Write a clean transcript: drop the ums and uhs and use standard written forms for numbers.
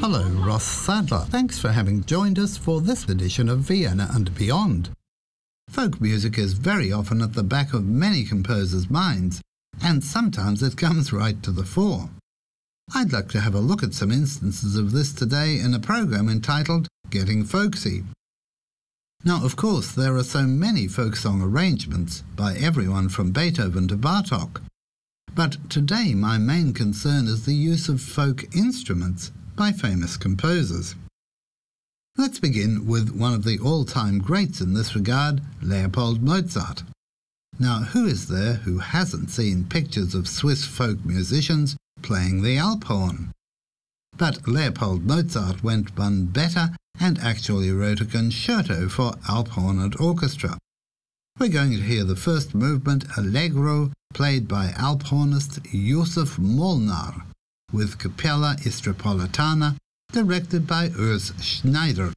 Hello, Ross Sadler. Thanks for having joined us for this edition of Vienna and Beyond. Folk music is very often at the back of many composers' minds, and sometimes it comes right to the fore. I'd like to have a look at some instances of this today in a program entitled Getting Folksy. Now, of course, there are so many folk song arrangements by everyone from Beethoven to Bartók. But today my main concern is the use of folk instruments by famous composers. Let's begin with one of the all-time greats in this regard, Leopold Mozart. Now, who is there who hasn't seen pictures of Swiss folk musicians playing the Alphorn? But Leopold Mozart went one better and actually wrote a concerto for Alphorn and orchestra. We're going to hear the first movement, Allegro, played by Alphornist Josef Molnar, with Capella Istropolitana, directed by Urs Schneider.